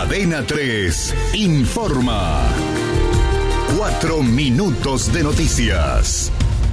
Cadena 3 informa. 4 minutos de noticias.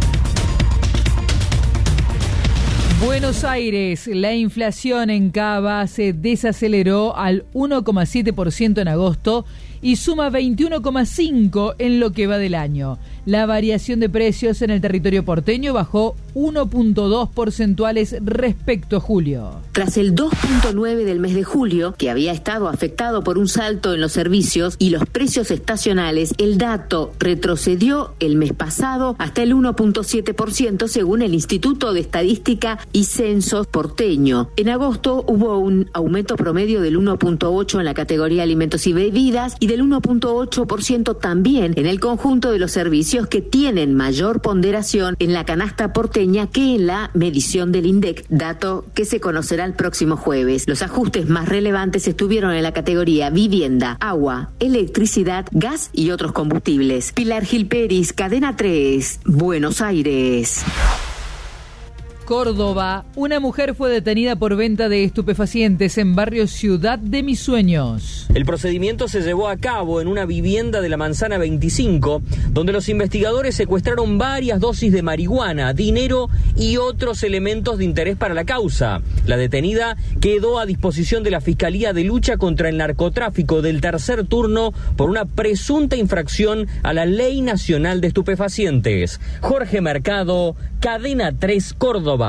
Buenos Aires, la inflación en Cava se desaceleró al 1,7% en agosto y suma 21,5% en lo que va del año. La variación de precios en el territorio porteño bajó 1,2 porcentuales respecto a julio. Tras el 2,9 del mes de julio, que había estado afectado por un salto en los servicios y los precios estacionales, el dato retrocedió el mes pasado hasta el 1,7% según el Instituto de Estadística y Censos porteño. En agosto hubo un aumento promedio del 1,8% en la categoría alimentos y bebidas y del 1,8% también en el conjunto de los servicios que tienen mayor ponderación en la canasta porteña que en la medición del INDEC, dato que se conocerá el próximo jueves. Los ajustes más relevantes estuvieron en la categoría vivienda, agua, electricidad, gas y otros combustibles. Pilar Gil Peris, Cadena 3, Buenos Aires. Córdoba, una mujer fue detenida por venta de estupefacientes en barrio Ciudad de Mis Sueños. El procedimiento se llevó a cabo en una vivienda de la Manzana 25, donde los investigadores secuestraron varias dosis de marihuana, dinero y otros elementos de interés para la causa. La detenida quedó a disposición de la Fiscalía de Lucha contra el Narcotráfico del tercer turno por una presunta infracción a la Ley Nacional de Estupefacientes. Jorge Mercado, Cadena 3 Córdoba.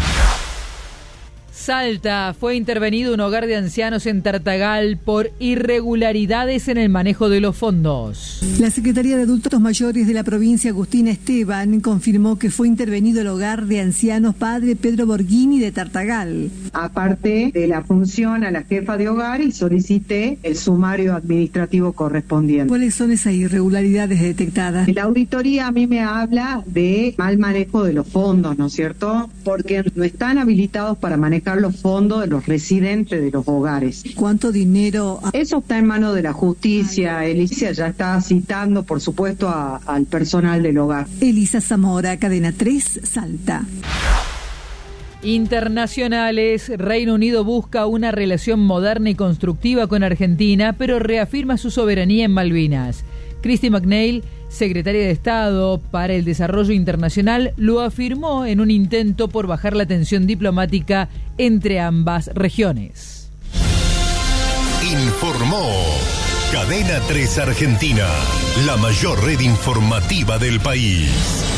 Salta, fue intervenido un hogar de ancianos en Tartagal por irregularidades en el manejo de los fondos. La Secretaría de Adultos Mayores de la provincia, Agustina Esteban, confirmó que fue intervenido el hogar de ancianos Padre Pedro Borghini de Tartagal. Aparte de la función a la jefa de hogar y solicité el sumario administrativo correspondiente. ¿Cuáles son esas irregularidades detectadas? La auditoría a mí me habla de mal manejo de los fondos, ¿no es cierto? Porque no están habilitados para manejar los fondos de los residentes de los hogares. ¿Cuánto dinero? Eso está en manos de la justicia. Elisa ya está citando, por supuesto, al personal del hogar. Elisa Zamora, Cadena 3, Salta. Internacionales, Reino Unido busca una relación moderna y constructiva con Argentina, pero reafirma su soberanía en Malvinas. Christy McNeil, secretaria de Estado para el Desarrollo Internacional, lo afirmó en un intento por bajar la tensión diplomática entre ambas regiones. Informó Cadena 3 Argentina, la mayor red informativa del país.